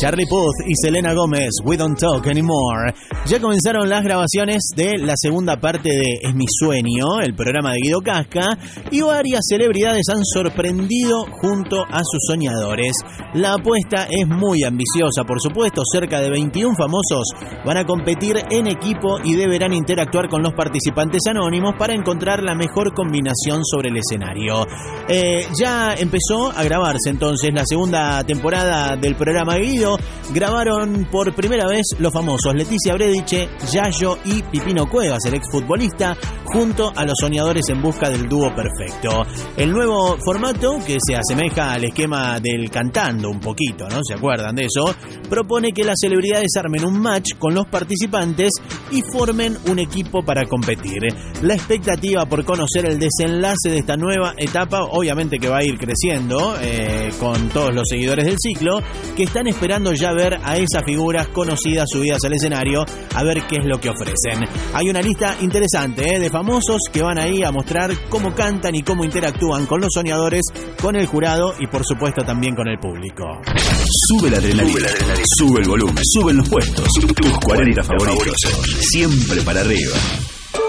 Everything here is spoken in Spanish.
Charlie Puth y Selena Gómez, We Don't Talk Anymore. Ya comenzaron las grabaciones de la segunda parte de Es mi sueño, el programa de Guido Casca, y varias celebridades han sorprendido junto a sus soñadores. La apuesta es muy ambiciosa, por supuesto. Cerca de 21 famosos van a competir en equipo y deberán interactuar con los participantes anónimos para encontrar la mejor combinación sobre el escenario. Ya empezó a grabarse entonces la segunda temporada del programa de Guido. Grabaron por primera vez los famosos Leticia Brediche, Yayo y Pipino Cuevas, el exfutbolista, junto a los soñadores en busca del dúo perfecto. El nuevo formato, que se asemeja al esquema del Cantando un poquito, ¿no? ¿Se acuerdan de eso? Propone que las celebridades armen un match con los participantes y formen un equipo para competir. La expectativa por conocer el desenlace de esta nueva etapa, obviamente que va a ir creciendo con todos los seguidores del ciclo, que están esperando ya ver a esas figuras conocidas subidas al escenario, a ver qué es lo que ofrecen. Hay una lista interesante de famosos que van ahí a mostrar cómo cantan y cómo interactúan con los soñadores, con el jurado y por supuesto también con el público. Sube la adrenalina, sube el volumen, suben los puestos, tus 40 favoritos, siempre para arriba.